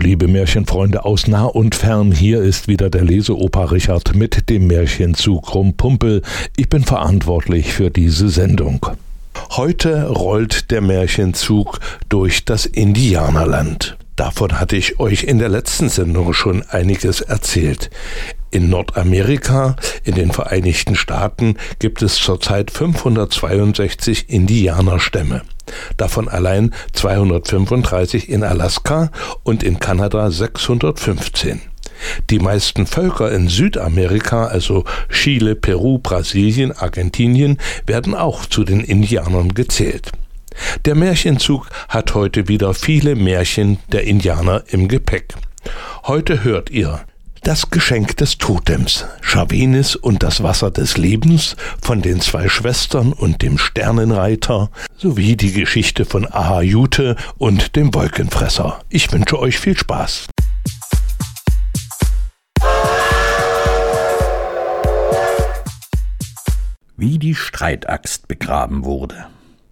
liebe Märchenfreunde aus nah und fern, hier ist wieder der Leseopa Richard mit dem Märchenzug Rumpumpel. Ich bin verantwortlich für diese Sendung. Heute rollt der Märchenzug durch das Indianerland. Davon hatte ich euch in der letzten Sendung schon einiges erzählt. In Nordamerika, in den Vereinigten Staaten, gibt es zurzeit 562 Indianerstämme. Davon allein 235 in Alaska und in Kanada 615. Die meisten Völker in Südamerika, also Chile, Peru, Brasilien, Argentinien, werden auch zu den Indianern gezählt. Der Märchenzug hat heute wieder viele Märchen der Indianer im Gepäck. Heute hört ihr Das Geschenk des Totems, Chawenis und das Wasser des Lebens von den zwei Schwestern und dem Sternenreiter sowie die Geschichte von Ahajute und dem Wolkenfresser. Ich wünsche euch viel Spaß. Wie die Streitaxt begraben wurde.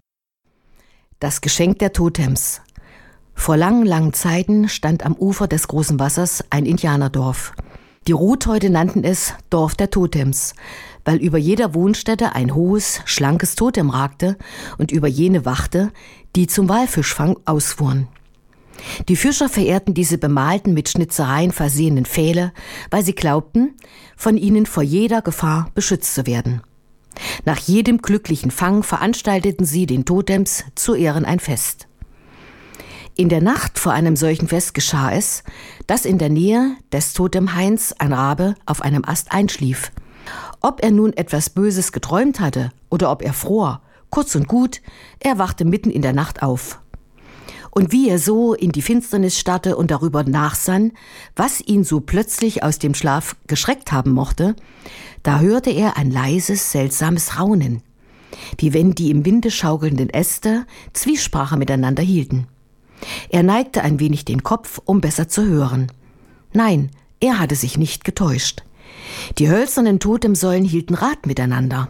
Das Geschenk der Totems. Vor langen, langen Zeiten stand am Ufer des großen Wassers ein Indianerdorf. Die Rothäute nannten es Dorf der Totems, weil über jeder Wohnstätte ein hohes, schlankes Totem ragte und über jene wachte, die zum Walfischfang ausfuhren. Die Fischer verehrten diese bemalten, mit Schnitzereien versehenen Pfähle, weil sie glaubten, von ihnen vor jeder Gefahr beschützt zu werden. Nach jedem glücklichen Fang veranstalteten sie den Totems zu Ehren ein Fest. In der Nacht vor einem solchen Fest geschah es, dass in der Nähe des Totemhains ein Rabe auf einem Ast einschlief. Ob er nun etwas Böses geträumt hatte oder ob er fror, kurz und gut, er wachte mitten in der Nacht auf. Und wie er so in die Finsternis starrte und darüber nachsann, was ihn so plötzlich aus dem Schlaf geschreckt haben mochte, da hörte er ein leises, seltsames Raunen, wie wenn die im Winde schaukelnden Äste Zwiesprache miteinander hielten. Er neigte ein wenig den Kopf, um besser zu hören. Nein, er hatte sich nicht getäuscht. Die hölzernen Totemsäulen hielten Rat miteinander.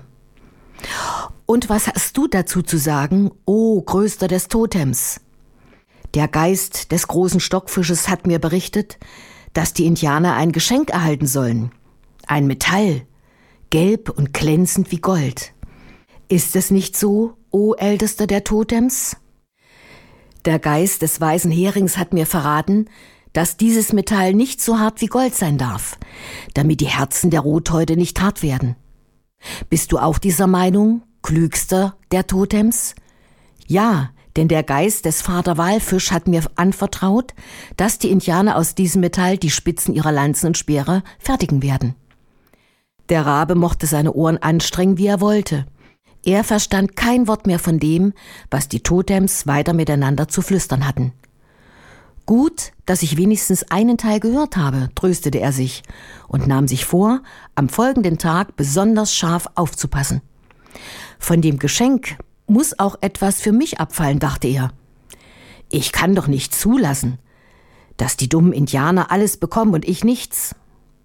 »Und was hast du dazu zu sagen, o Größter des Totems?« Der Geist des großen Stockfisches hat mir berichtet, dass die Indianer ein Geschenk erhalten sollen. Ein Metall, gelb und glänzend wie Gold. Ist es nicht so, o Ältester der Totems? Der Geist des weißen Herings hat mir verraten, dass dieses Metall nicht so hart wie Gold sein darf, damit die Herzen der Rothäute nicht hart werden. Bist du auch dieser Meinung, Klügster der Totems? Ja, denn der Geist des Vater Walfisch hat mir anvertraut, dass die Indianer aus diesem Metall die Spitzen ihrer Lanzen und Speere fertigen werden. Der Rabe mochte seine Ohren anstrengen, wie er wollte. Er verstand kein Wort mehr von dem, was die Totems weiter miteinander zu flüstern hatten. Gut, dass ich wenigstens einen Teil gehört habe, tröstete er sich und nahm sich vor, am folgenden Tag besonders scharf aufzupassen. Von dem Geschenk muss auch etwas für mich abfallen, dachte er. Ich kann doch nicht zulassen, dass die dummen Indianer alles bekommen und ich nichts.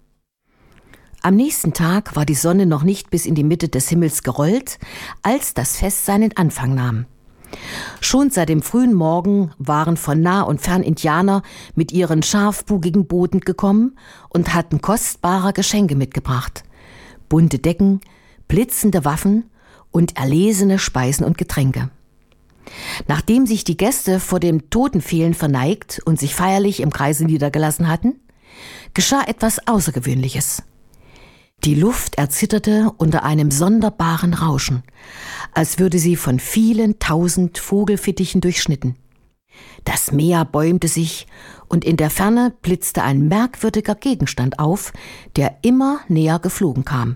Am nächsten Tag war die Sonne noch nicht bis in die Mitte des Himmels gerollt, als das Fest seinen Anfang nahm. Schon seit dem frühen Morgen waren von nah und fern Indianer mit ihren scharfbugigen Booten gekommen und hatten kostbare Geschenke mitgebracht. Bunte Decken, blitzende Waffen und erlesene Speisen und Getränke. Nachdem sich die Gäste vor dem Totenfehlen verneigt und sich feierlich im Kreise niedergelassen hatten, geschah etwas Außergewöhnliches. Die Luft erzitterte unter einem sonderbaren Rauschen, als würde sie von vielen tausend Vogelfittichen durchschnitten. Das Meer bäumte sich und in der Ferne blitzte ein merkwürdiger Gegenstand auf, der immer näher geflogen kam.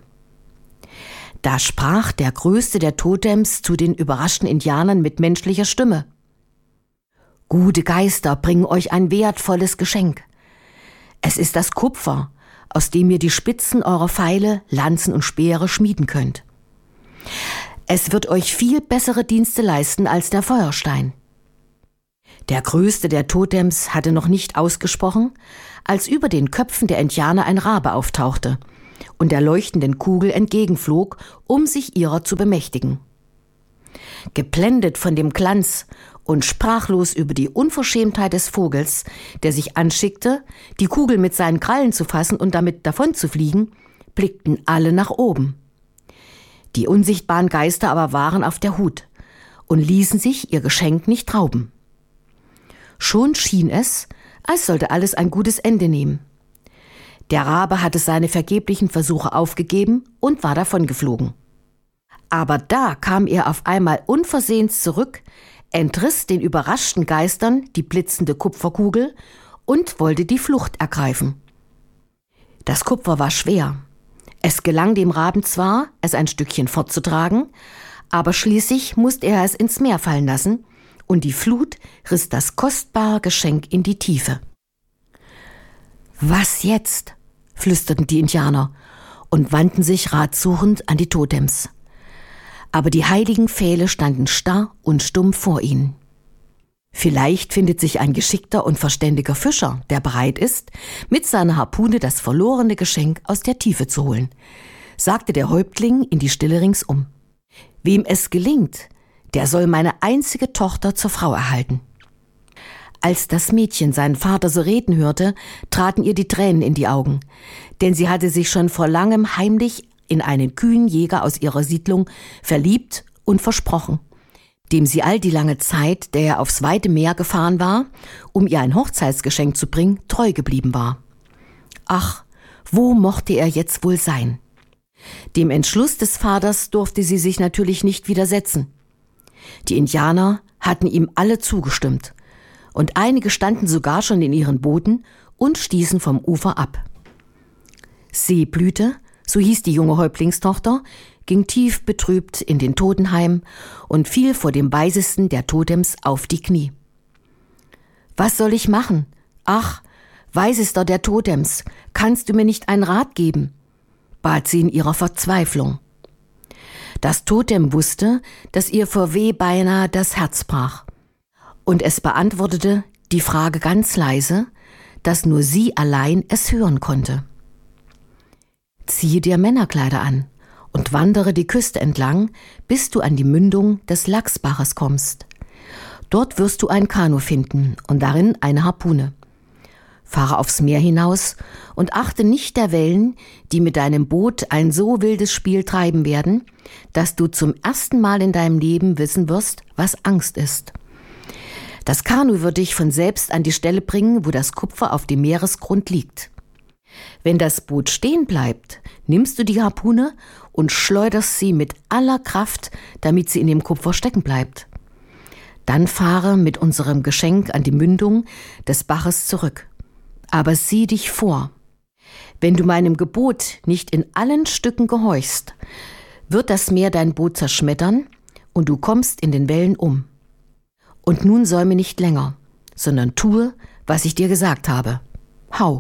Da sprach der Größte der Totems zu den überraschten Indianern mit menschlicher Stimme. »Gute Geister bringen euch ein wertvolles Geschenk. Es ist das Kupfer, aus dem ihr die Spitzen eurer Pfeile, Lanzen und Speere schmieden könnt. Es wird euch viel bessere Dienste leisten als der Feuerstein.« Der Größte der Totems hatte noch nicht ausgesprochen, als über den Köpfen der Indianer ein Rabe auftauchte und der leuchtenden Kugel entgegenflog, um sich ihrer zu bemächtigen. Geblendet von dem Glanz und sprachlos über die Unverschämtheit des Vogels, der sich anschickte, die Kugel mit seinen Krallen zu fassen und damit davon zu fliegen, blickten alle nach oben. Die unsichtbaren Geister aber waren auf der Hut und ließen sich ihr Geschenk nicht rauben. Schon schien es, als sollte alles ein gutes Ende nehmen. Der Rabe hatte seine vergeblichen Versuche aufgegeben und war davongeflogen. Aber da kam er auf einmal unversehens zurück, entriss den überraschten Geistern die blitzende Kupferkugel und wollte die Flucht ergreifen. Das Kupfer war schwer. Es gelang dem Raben zwar, es ein Stückchen fortzutragen, aber schließlich musste er es ins Meer fallen lassen und die Flut riss das kostbare Geschenk in die Tiefe. »Was jetzt?« flüsterten die Indianer und wandten sich ratsuchend an die Totems. Aber die heiligen Pfähle standen starr und stumm vor ihnen. Vielleicht findet sich ein geschickter und verständiger Fischer, der bereit ist, mit seiner Harpune das verlorene Geschenk aus der Tiefe zu holen, sagte der Häuptling in die Stille ringsum. Wem es gelingt, der soll meine einzige Tochter zur Frau erhalten. Als das Mädchen seinen Vater so reden hörte, traten ihr die Tränen in die Augen, denn sie hatte sich schon vor langem heimlich in einen kühnen Jäger aus ihrer Siedlung verliebt und versprochen, dem sie all die lange Zeit, der er aufs weite Meer gefahren war, um ihr ein Hochzeitsgeschenk zu bringen, treu geblieben war. Ach, wo mochte er jetzt wohl sein? Dem Entschluss des Vaters durfte sie sich natürlich nicht widersetzen. Die Indianer hatten ihm alle zugestimmt, und einige standen sogar schon in ihren Booten und stießen vom Ufer ab. Seeblüte, so hieß die junge Häuptlingstochter, ging tief betrübt in den Totenheim und fiel vor dem Weisesten der Totems auf die Knie. »Was soll ich machen? Ach, Weisester der Totems, kannst du mir nicht einen Rat geben?« bat sie in ihrer Verzweiflung. Das Totem wusste, dass ihr vor Weh beinahe das Herz brach. Und es beantwortete die Frage ganz leise, dass nur sie allein es hören konnte. »Ziehe dir Männerkleider an und wandere die Küste entlang, bis du an die Mündung des Lachsbaches kommst. Dort wirst du ein Kanu finden und darin eine Harpune. Fahre aufs Meer hinaus und achte nicht der Wellen, die mit deinem Boot ein so wildes Spiel treiben werden, dass du zum ersten Mal in deinem Leben wissen wirst, was Angst ist. Das Kanu wird dich von selbst an die Stelle bringen, wo das Kupfer auf dem Meeresgrund liegt. Wenn das Boot stehen bleibt, nimmst du die Harpune und schleuderst sie mit aller Kraft, damit sie in dem Kupfer stecken bleibt. Dann fahre mit unserem Geschenk an die Mündung des Baches zurück. Aber sieh dich vor. Wenn du meinem Gebot nicht in allen Stücken gehorchst, wird das Meer dein Boot zerschmettern und du kommst in den Wellen um. Und nun säume nicht länger, sondern tue, was ich dir gesagt habe. Hau!«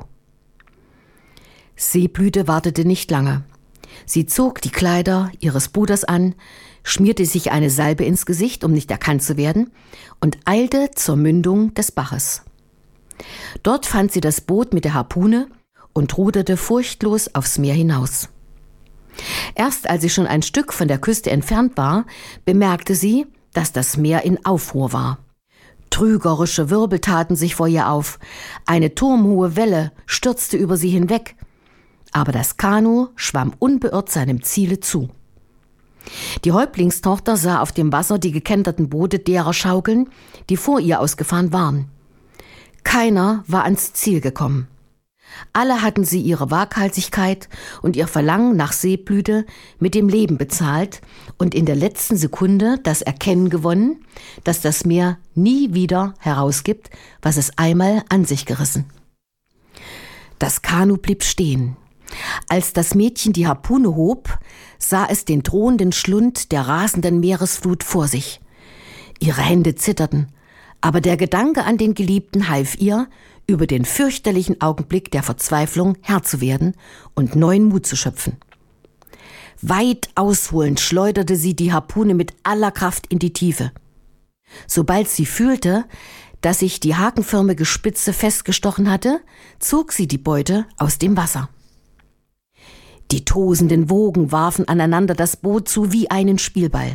Seeblüte wartete nicht lange. Sie zog die Kleider ihres Bruders an, schmierte sich eine Salbe ins Gesicht, um nicht erkannt zu werden, und eilte zur Mündung des Baches. Dort fand sie das Boot mit der Harpune und ruderte furchtlos aufs Meer hinaus. Erst als sie schon ein Stück von der Küste entfernt war, bemerkte sie, dass das Meer in Aufruhr war. Trügerische Wirbel taten sich vor ihr auf. Eine turmhohe Welle stürzte über sie hinweg. Aber das Kanu schwamm unbeirrt seinem Ziele zu. Die Häuptlingstochter sah auf dem Wasser die gekenterten Boote derer schaukeln, die vor ihr ausgefahren waren. Keiner war ans Ziel gekommen. Alle hatten sie ihre Waghalsigkeit und ihr Verlangen nach Seeblüte mit dem Leben bezahlt und in der letzten Sekunde das Erkennen gewonnen, dass das Meer nie wieder herausgibt, was es einmal an sich gerissen. Das Kanu blieb stehen. Als das Mädchen die Harpune hob, sah es den drohenden Schlund der rasenden Meeresflut vor sich. Ihre Hände zitterten, aber der Gedanke an den Geliebten half ihr, über den fürchterlichen Augenblick der Verzweiflung Herr zu werden und neuen Mut zu schöpfen. Weit ausholend schleuderte sie die Harpune mit aller Kraft in die Tiefe. Sobald sie fühlte, dass sich die hakenförmige Spitze festgestochen hatte, zog sie die Beute aus dem Wasser. Die tosenden Wogen warfen aneinander das Boot zu wie einen Spielball.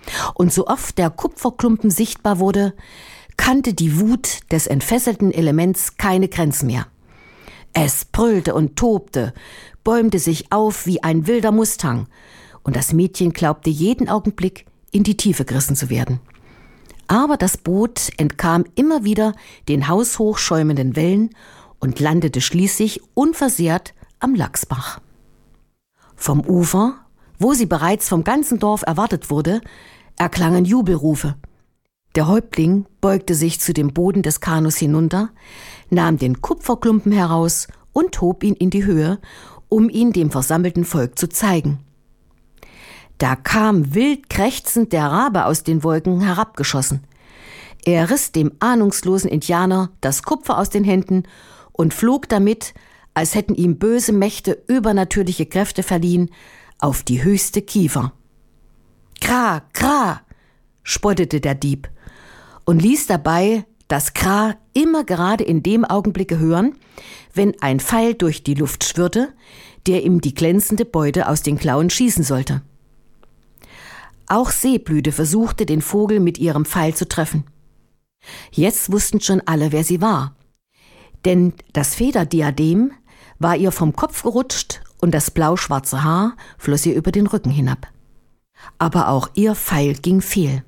Und so oft der Kupferklumpen sichtbar wurde, kannte die Wut des entfesselten Elements keine Grenzen mehr. Es brüllte und tobte, bäumte sich auf wie ein wilder Mustang, und das Mädchen glaubte jeden Augenblick in die Tiefe gerissen zu werden. Aber das Boot entkam immer wieder den haushoch schäumenden Wellen und landete schließlich unversehrt am Lachsbach. Vom Ufer, wo sie bereits vom ganzen Dorf erwartet wurde, erklangen Jubelrufe. Der Häuptling beugte sich zu dem Boden des Kanus hinunter, nahm den Kupferklumpen heraus und hob ihn in die Höhe, um ihn dem versammelten Volk zu zeigen. Da kam wild krächzend der Rabe aus den Wolken herabgeschossen. Er riss dem ahnungslosen Indianer das Kupfer aus den Händen und flog damit, als hätten ihm böse Mächte übernatürliche Kräfte verliehen, auf die höchste Kiefer. »Kra, Kra«, spottete der Dieb und ließ dabei das Kra immer gerade in dem Augenblicke hören, wenn ein Pfeil durch die Luft schwirrte, der ihm die glänzende Beute aus den Klauen schießen sollte. Auch Seeblüte versuchte, den Vogel mit ihrem Pfeil zu treffen. Jetzt wussten schon alle, wer sie war. Denn das Federdiadem war ihr vom Kopf gerutscht und das blau-schwarze Haar floss ihr über den Rücken hinab. Aber auch ihr Pfeil ging fehl.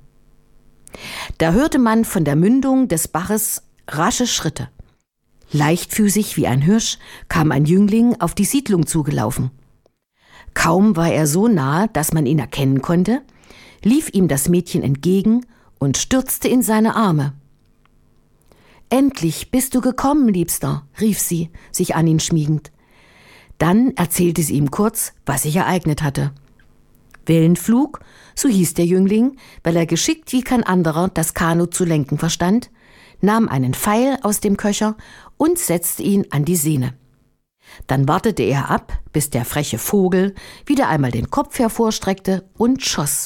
Da hörte man von der Mündung des Baches rasche Schritte. Leichtfüßig wie ein Hirsch kam ein Jüngling auf die Siedlung zugelaufen. Kaum war er so nah, dass man ihn erkennen konnte, lief ihm das Mädchen entgegen und stürzte in seine Arme. »Endlich bist du gekommen, Liebster«, rief sie, sich an ihn schmiegend. Dann erzählte sie ihm kurz, was sich ereignet hatte. Wellenflug, so hieß der Jüngling, weil er geschickt wie kein anderer das Kanu zu lenken verstand, nahm einen Pfeil aus dem Köcher und setzte ihn an die Sehne. Dann wartete er ab, bis der freche Vogel wieder einmal den Kopf hervorstreckte und schoss.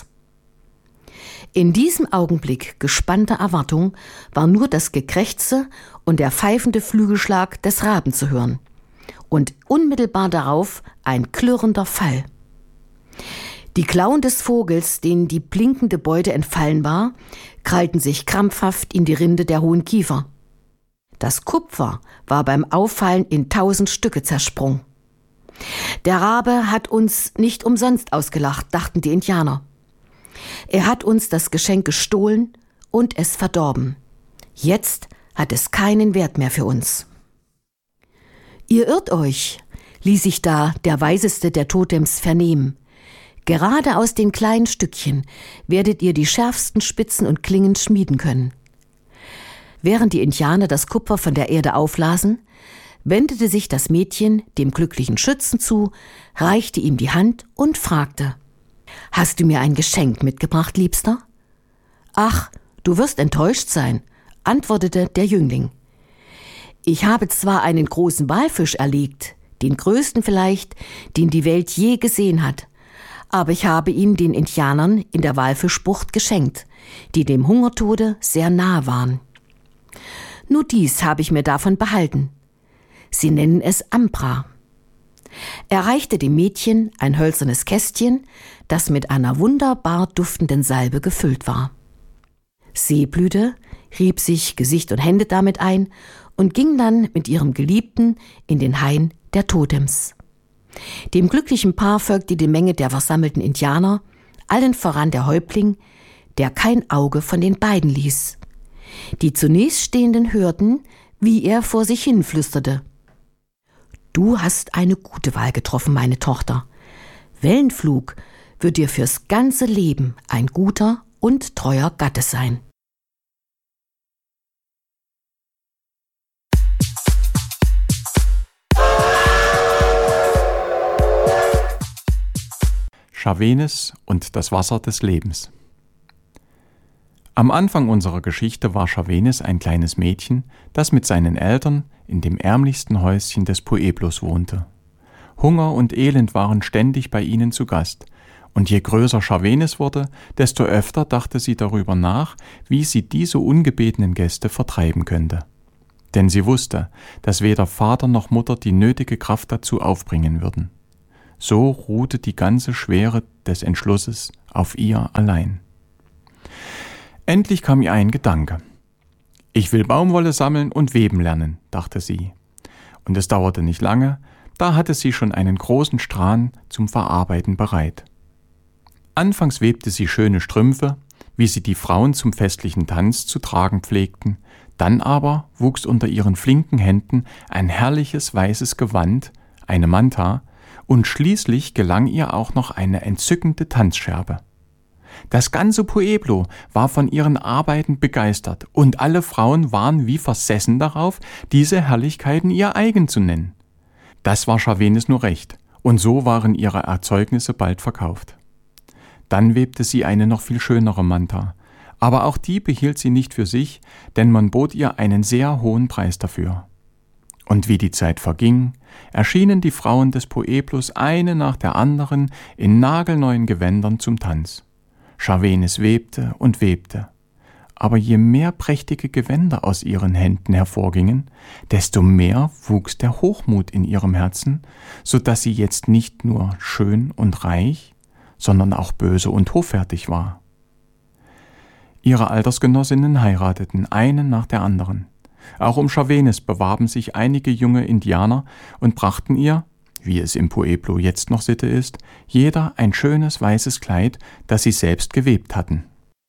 In diesem Augenblick gespannter Erwartung war nur das Gekrächze und der pfeifende Flügelschlag des Raben zu hören. Und unmittelbar darauf ein klirrender Fall. Die Klauen des Vogels, denen die blinkende Beute entfallen war, krallten sich krampfhaft in die Rinde der hohen Kiefer. Das Kupfer war beim Auffallen in 1000 Stücke zersprungen. Der Rabe hat uns nicht umsonst ausgelacht, dachten die Indianer. Er hat uns das Geschenk gestohlen und es verdorben. Jetzt hat es keinen Wert mehr für uns. Ihr irrt euch, ließ sich da der Weiseste der Totems vernehmen. Gerade aus den kleinen Stückchen werdet ihr die schärfsten Spitzen und Klingen schmieden können. Während die Indianer das Kupfer von der Erde auflasen, wendete sich das Mädchen dem glücklichen Schützen zu, reichte ihm die Hand und fragte: »Hast du mir ein Geschenk mitgebracht, Liebster?« »Ach, du wirst enttäuscht sein«, antwortete der Jüngling. »Ich habe zwar einen großen Walfisch erlegt, den größten vielleicht, den die Welt je gesehen hat, aber ich habe ihn den Indianern in der Walfischbucht geschenkt, die dem Hungertode sehr nahe waren. Nur dies habe ich mir davon behalten. Sie nennen es Ambra.« Er reichte dem Mädchen ein hölzernes Kästchen, das mit einer wunderbar duftenden Salbe gefüllt war. Seeblüte rieb sich Gesicht und Hände damit ein und ging dann mit ihrem Geliebten in den Hain der Totems. Dem glücklichen Paar folgte die Menge der versammelten Indianer, allen voran der Häuptling, der kein Auge von den beiden ließ. Die zunächst Stehenden hörten, wie er vor sich hin flüsterte: »Du hast eine gute Wahl getroffen, meine Tochter. Wellenflug wird dir fürs ganze Leben ein guter und treuer Gatte sein.« Schawenes und das Wasser des Lebens. Am Anfang unserer Geschichte war Schawenes ein kleines Mädchen, das mit seinen Eltern in dem ärmlichsten Häuschen des Pueblos wohnte. Hunger und Elend waren ständig bei ihnen zu Gast, und je größer Schawenes wurde, desto öfter dachte sie darüber nach, wie sie diese ungebetenen Gäste vertreiben könnte. Denn sie wusste, dass weder Vater noch Mutter die nötige Kraft dazu aufbringen würden. So ruhte die ganze Schwere des Entschlusses auf ihr allein. Endlich kam ihr ein Gedanke. Ich will Baumwolle sammeln und weben lernen, dachte sie. Und es dauerte nicht lange, da hatte sie schon einen großen Strahn zum Verarbeiten bereit. Anfangs webte sie schöne Strümpfe, wie sie die Frauen zum festlichen Tanz zu tragen pflegten, dann aber wuchs unter ihren flinken Händen ein herrliches weißes Gewand, eine Manta, und schließlich gelang ihr auch noch eine entzückende Tanzscherbe. Das ganze Pueblo war von ihren Arbeiten begeistert und alle Frauen waren wie versessen darauf, diese Herrlichkeiten ihr eigen zu nennen. Das war Chavenes nur recht, und so waren ihre Erzeugnisse bald verkauft. Dann webte sie eine noch viel schönere Manta, aber auch die behielt sie nicht für sich, denn man bot ihr einen sehr hohen Preis dafür. Und wie die Zeit verging, erschienen die Frauen des Pueblos eine nach der anderen in nagelneuen Gewändern zum Tanz. Chavenes webte und webte, aber je mehr prächtige Gewänder aus ihren Händen hervorgingen, desto mehr wuchs der Hochmut in ihrem Herzen, so dass sie jetzt nicht nur schön und reich, sondern auch böse und hoffärtig war. Ihre Altersgenossinnen heirateten, eine nach der anderen. Auch um Chavenes bewarben sich einige junge Indianer und brachten ihr, wie es im Pueblo jetzt noch Sitte ist, jeder ein schönes weißes Kleid, das sie selbst gewebt hatten.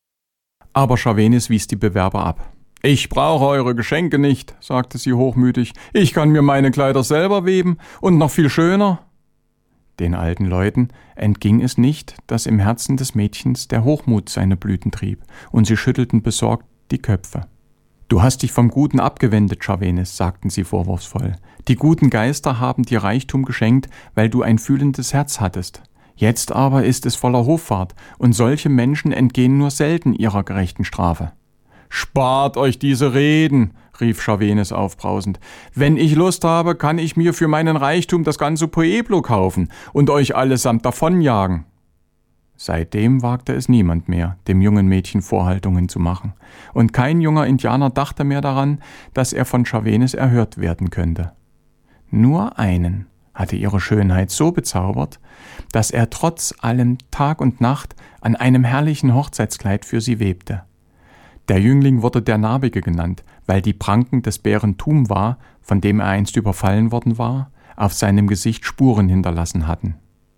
Aber Chavenes wies die Bewerber ab. »Ich brauche eure Geschenke nicht«, sagte sie hochmütig. »Ich kann mir meine Kleider selber weben und noch viel schöner.« Den alten Leuten entging es nicht, dass im Herzen des Mädchens der Hochmut seine Blüten trieb, und sie schüttelten besorgt die Köpfe. »Du hast dich vom Guten abgewendet, Chavenes«, sagten sie vorwurfsvoll. »Die guten Geister haben dir Reichtum geschenkt, weil du ein fühlendes Herz hattest. Jetzt aber ist es voller Hoffart, und solche Menschen entgehen nur selten ihrer gerechten Strafe.« »Spart euch diese Reden«, rief Chavenes aufbrausend. »Wenn ich Lust habe, kann ich mir für meinen Reichtum das ganze Pueblo kaufen und euch allesamt davonjagen.« Seitdem wagte es niemand mehr, dem jungen Mädchen Vorhaltungen zu machen, und kein junger Indianer dachte mehr daran, dass er von Chavenes erhört werden könnte. Nur einen hatte ihre Schönheit so bezaubert, dass er trotz allem Tag und Nacht an einem herrlichen Hochzeitskleid für sie webte. Der Jüngling wurde der Narbige genannt, weil die Pranken des Bären Tumwa, von dem er einst überfallen worden war, auf seinem Gesicht Spuren hinterlassen hatten.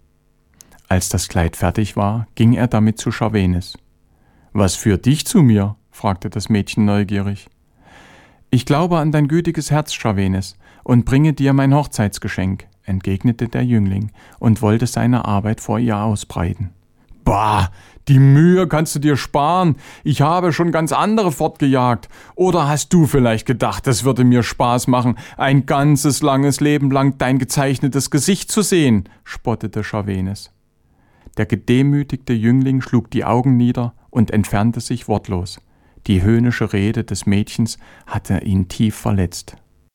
Als das Kleid fertig war, ging er damit zu Chavenes. »Was führt dich zu mir?« fragte das Mädchen neugierig. »Ich glaube an dein gütiges Herz, Chavenes, und bringe dir mein Hochzeitsgeschenk«, entgegnete der Jüngling und wollte seine Arbeit vor ihr ausbreiten. »Bah, die Mühe kannst du dir sparen. Ich habe schon ganz andere fortgejagt. Oder hast du vielleicht gedacht, es würde mir Spaß machen, ein ganzes langes Leben lang dein gezeichnetes Gesicht zu sehen?« spottete Chavenes. Der gedemütigte Jüngling schlug die Augen nieder und entfernte sich wortlos. Die höhnische Rede des Mädchens hatte ihn tief verletzt.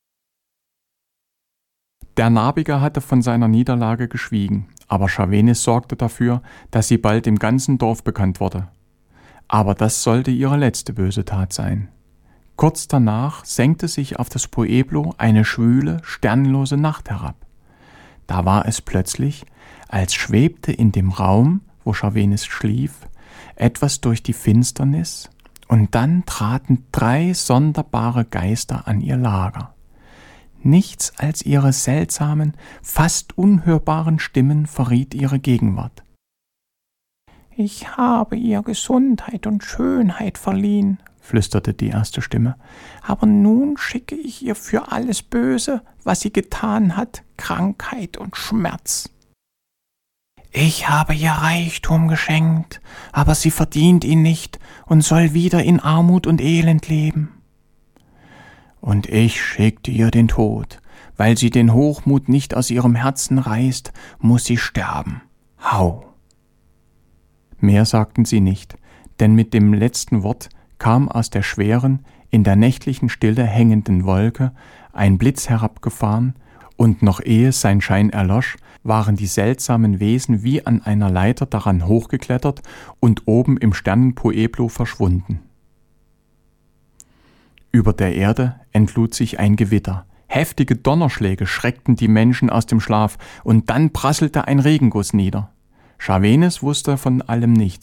Der Narbige hatte von seiner Niederlage geschwiegen, aber Chavenes sorgte dafür, dass sie bald im ganzen Dorf bekannt wurde. Aber das sollte ihre letzte böse Tat sein. Kurz danach senkte sich auf das Pueblo eine schwüle, sternlose Nacht herab. Da war es plötzlich, als schwebte in dem Raum, wo Chavenes schlief, etwas durch die Finsternis, und dann traten 3 sonderbare Geister an ihr Lager. Nichts als ihre seltsamen, fast unhörbaren Stimmen verriet ihre Gegenwart. »Ich habe ihr Gesundheit und Schönheit verliehen«, flüsterte die erste Stimme, »aber nun schicke ich ihr für alles Böse, was sie getan hat, Krankheit und Schmerz. Ich habe ihr Reichtum geschenkt, aber sie verdient ihn nicht und soll wieder in Armut und Elend leben. Und ich schickte ihr den Tod, weil sie den Hochmut nicht aus ihrem Herzen reißt, muss sie sterben. Hau!« Mehr sagten sie nicht, denn mit dem letzten Wort kam aus der schweren, in der nächtlichen Stille hängenden Wolke ein Blitz herabgefahren, und noch ehe sein Schein erlosch, waren die seltsamen Wesen wie an einer Leiter daran hochgeklettert und oben im Sternenpueblo verschwunden. Über der Erde entlud sich ein Gewitter. Heftige Donnerschläge schreckten die Menschen aus dem Schlaf, und dann prasselte ein Regenguss nieder. Chavenes wusste von allem nichts.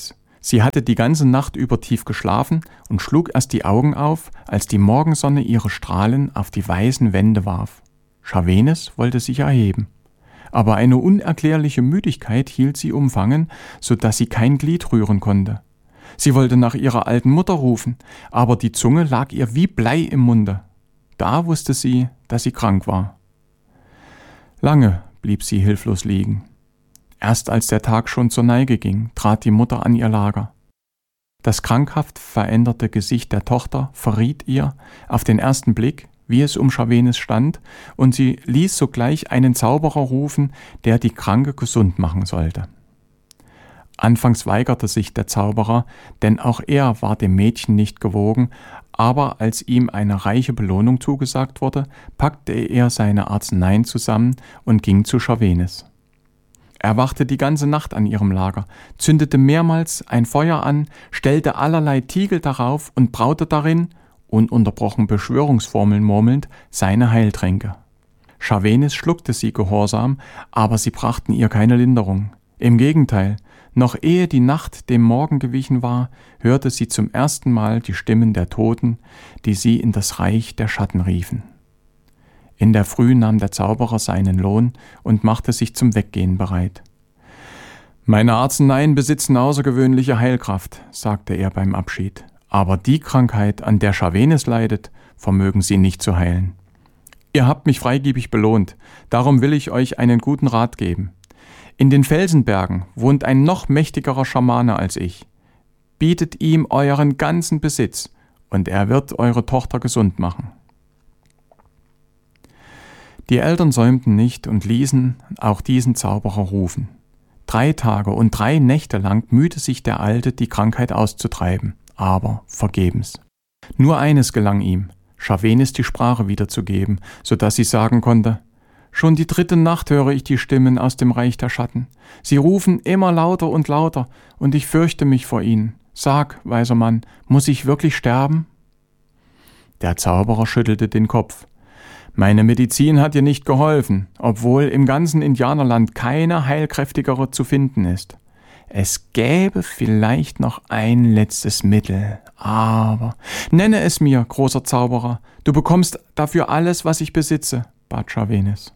Sie hatte die ganze Nacht über tief geschlafen und schlug erst die Augen auf, als die Morgensonne ihre Strahlen auf die weißen Wände warf. Scharwenes wollte sich erheben, aber eine unerklärliche Müdigkeit hielt sie umfangen, so dass sie kein Glied rühren konnte. Sie wollte nach ihrer alten Mutter rufen, aber die Zunge lag ihr wie Blei im Munde. Da wusste sie, dass sie krank war. Lange blieb sie hilflos liegen. Erst als der Tag schon zur Neige ging, trat die Mutter an ihr Lager. Das krankhaft veränderte Gesicht der Tochter verriet ihr auf den ersten Blick, wie es um Scharwenes stand, und sie ließ sogleich einen Zauberer rufen, der die Kranke gesund machen sollte. Anfangs weigerte sich der Zauberer, denn auch er war dem Mädchen nicht gewogen, aber als ihm eine reiche Belohnung zugesagt wurde, packte er seine Arzneien zusammen und ging zu Scharwenes. Er wachte die ganze Nacht an ihrem Lager, zündete mehrmals ein Feuer an, stellte allerlei Tiegel darauf und braute darin, ununterbrochen Beschwörungsformeln murmelnd, seine Heiltränke. Scharwenes schluckte sie gehorsam, aber sie brachten ihr keine Linderung. Im Gegenteil, noch ehe die Nacht dem Morgen gewichen war, hörte sie zum ersten Mal die Stimmen der Toten, die sie in das Reich der Schatten riefen. In der Früh nahm der Zauberer seinen Lohn und machte sich zum Weggehen bereit. »Meine Arzneien besitzen außergewöhnliche Heilkraft«, sagte er beim Abschied. »Aber die Krankheit, an der Scharwenes leidet, vermögen sie nicht zu heilen. Ihr habt mich freigebig belohnt, darum will ich euch einen guten Rat geben. In den Felsenbergen wohnt ein noch mächtigerer Schamane als ich. Bietet ihm euren ganzen Besitz, und er wird eure Tochter gesund machen.« Die Eltern säumten nicht und ließen auch diesen Zauberer rufen. 3 Tage und 3 Nächte lang mühte sich der Alte, die Krankheit auszutreiben, aber vergebens. Nur eines gelang ihm, Scharwenes die Sprache wiederzugeben, so dass sie sagen konnte: »Schon die 3. Nacht höre ich die Stimmen aus dem Reich der Schatten. Sie rufen immer lauter und lauter, und ich fürchte mich vor ihnen. Sag, weiser Mann, muss ich wirklich sterben?« Der Zauberer schüttelte den Kopf. »Meine Medizin hat dir nicht geholfen, obwohl im ganzen Indianerland keine heilkräftigere zu finden ist. Es gäbe vielleicht noch ein letztes Mittel, aber nenne es mir, großer Zauberer, du bekommst dafür alles, was ich besitze«, bat Scharwenes.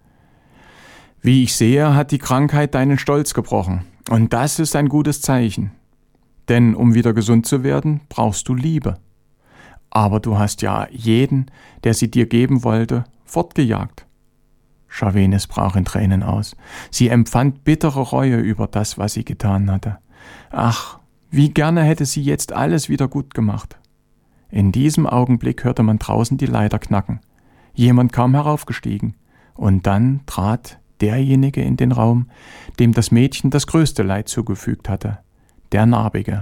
»Wie ich sehe, hat die Krankheit deinen Stolz gebrochen, und das ist ein gutes Zeichen. Denn um wieder gesund zu werden, brauchst du Liebe. Aber du hast ja jeden, der sie dir geben wollte, fortgejagt.« Scharwenes brach in Tränen aus. Sie empfand bittere Reue über das, was sie getan hatte. Ach, wie gerne hätte sie jetzt alles wieder gut gemacht. In diesem Augenblick hörte man draußen die Leiter knacken. Jemand kam heraufgestiegen, und dann trat derjenige in den Raum, dem das Mädchen das größte Leid zugefügt hatte, der Narbige.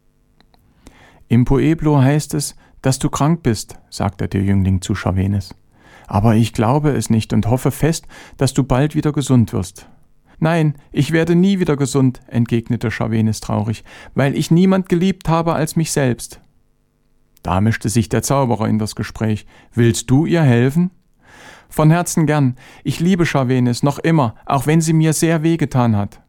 »Im Pueblo heißt es, dass du krank bist«, sagte der Jüngling zu Scharwenes. »Aber ich glaube es nicht und hoffe fest, dass du bald wieder gesund wirst.« »Nein, ich werde nie wieder gesund«, entgegnete Scharwenes traurig, »weil ich niemand geliebt habe als mich selbst.« Da mischte sich der Zauberer in das Gespräch. »Willst du ihr helfen?« »Von Herzen gern. Ich liebe Scharwenes noch immer, auch wenn sie mir sehr wehgetan hat.«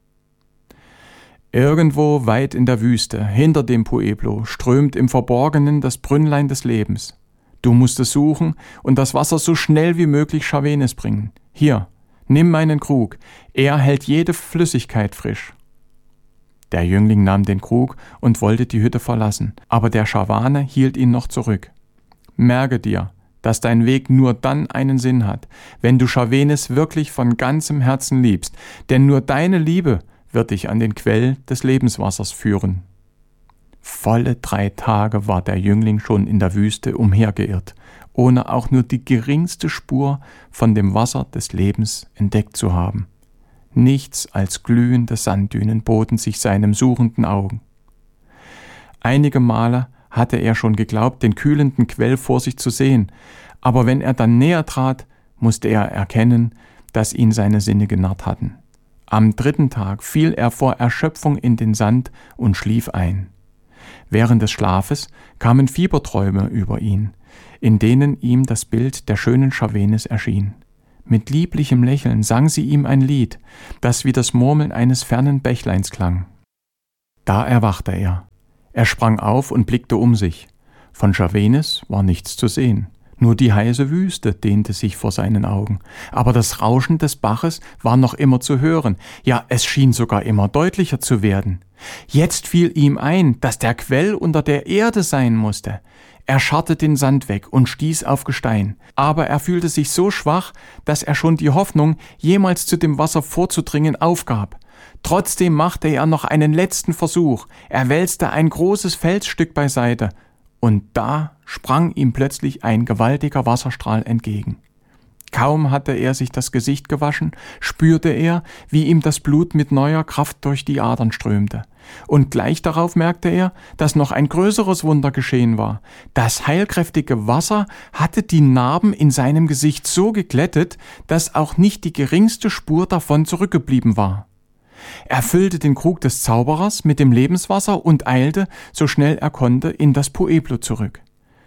Irgendwo weit in der Wüste, hinter dem Pueblo, strömt im Verborgenen das Brünnlein des Lebens. Du musst es suchen und das Wasser so schnell wie möglich Scharwenes bringen. Hier, nimm meinen Krug, er hält jede Flüssigkeit frisch. Der Jüngling nahm den Krug und wollte die Hütte verlassen, aber der Scharwane hielt ihn noch zurück. »Merke dir, dass dein Weg nur dann einen Sinn hat, wenn du Scharwenes wirklich von ganzem Herzen liebst, denn nur deine Liebe wird dich an den Quell des Lebenswassers führen.« Volle 3 Tage war der Jüngling schon in der Wüste umhergeirrt, ohne auch nur die geringste Spur von dem Wasser des Lebens entdeckt zu haben. Nichts als glühende Sanddünen boten sich seinem suchenden Augen. Einige Male hatte er schon geglaubt, den kühlenden Quell vor sich zu sehen, aber wenn er dann näher trat, musste er erkennen, dass ihn seine Sinne genarrt hatten. Am 3. Tag fiel er vor Erschöpfung in den Sand und schlief ein. Während des Schlafes kamen Fieberträume über ihn, in denen ihm das Bild der schönen Scharwenes erschien. Mit lieblichem Lächeln sang sie ihm ein Lied, das wie das Murmeln eines fernen Bächleins klang. Da erwachte er. Er sprang auf und blickte um sich. Von Chawenes war nichts zu sehen. Nur die heiße Wüste dehnte sich vor seinen Augen. Aber das Rauschen des Baches war noch immer zu hören. Ja, es schien sogar immer deutlicher zu werden. Jetzt fiel ihm ein, dass der Quell unter der Erde sein musste. Er scharrte den Sand weg und stieß auf Gestein. Aber er fühlte sich so schwach, dass er schon die Hoffnung, jemals zu dem Wasser vorzudringen, aufgab. Trotzdem machte er noch einen letzten Versuch. Er wälzte ein großes Felsstück beiseite. Und da sprang ihm plötzlich ein gewaltiger Wasserstrahl entgegen. Kaum hatte er sich das Gesicht gewaschen, spürte er, wie ihm das Blut mit neuer Kraft durch die Adern strömte. Und gleich darauf merkte er, dass noch ein größeres Wunder geschehen war. Das heilkräftige Wasser hatte die Narben in seinem Gesicht so geglättet, dass auch nicht die geringste Spur davon zurückgeblieben war. Er füllte den Krug des Zauberers mit dem Lebenswasser und eilte, so schnell er konnte, in das Pueblo zurück.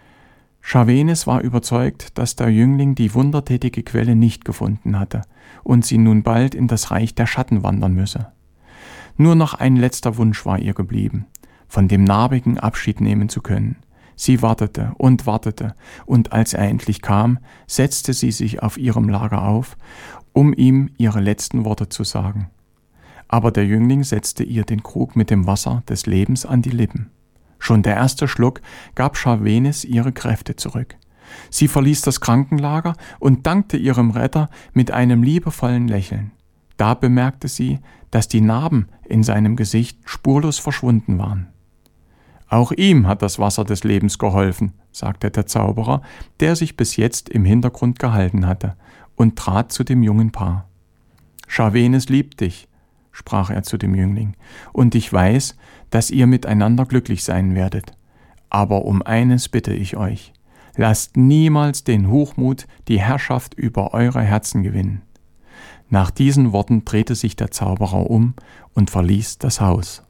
Chawenes war überzeugt, dass der Jüngling die wundertätige Quelle nicht gefunden hatte und sie nun bald in das Reich der Schatten wandern müsse. Nur noch ein letzter Wunsch war ihr geblieben, von dem Narbigen Abschied nehmen zu können. Sie wartete, und als er endlich kam, setzte sie sich auf ihrem Lager auf, um ihm ihre letzten Worte zu sagen. Aber der Jüngling setzte ihr den Krug mit dem Wasser des Lebens an die Lippen. Schon der erste Schluck gab Chawenes ihre Kräfte zurück. Sie verließ das Krankenlager und dankte ihrem Retter mit einem liebevollen Lächeln. Da bemerkte sie, dass die Narben in seinem Gesicht spurlos verschwunden waren. »Auch ihm hat das Wasser des Lebens geholfen«, sagte der Zauberer, der sich bis jetzt im Hintergrund gehalten hatte, und trat zu dem jungen Paar. »Chawenes liebt dich«, sprach er zu dem Jüngling, »und ich weiß, dass ihr miteinander glücklich sein werdet. Aber um eines bitte ich euch, lasst niemals den Hochmut die Herrschaft über eure Herzen gewinnen.« Nach diesen Worten drehte sich der Zauberer um und verließ das Haus.